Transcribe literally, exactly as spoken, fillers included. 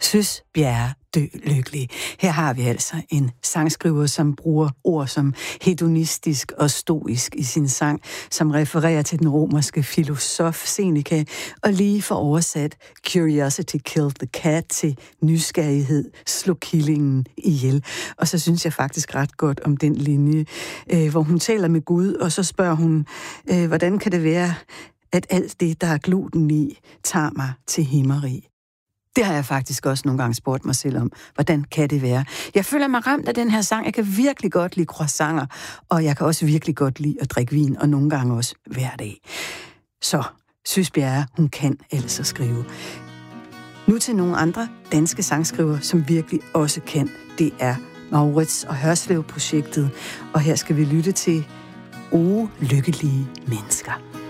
Søs Bjerre, dø lykkelig. Her har vi altså en sangskriver, som bruger ord som hedonistisk og stoisk i sin sang, som refererer til den romerske filosof Seneca, og lige for oversat Curiosity killed the cat til nysgerrighed slog killingen ihjel. Og så synes jeg faktisk ret godt om den linje, øh, hvor hun taler med Gud, og så spørger hun, øh, hvordan kan det være, at alt det, der er gluten i, tager mig til himmeri. Det har jeg faktisk også nogle gange spurgt mig selv om. Hvordan kan det være? Jeg føler mig ramt af den her sang. Jeg kan virkelig godt lide croissanter, og jeg kan også virkelig godt lide at drikke vin, og nogle gange også hver dag. Så Søs Bjerre, hun kan altså skrive. Nu til nogle andre danske sangskrivere, som virkelig også kan. Det er Maurits og Hørslev-projektet, og her skal vi lytte til O lykkelige mennesker.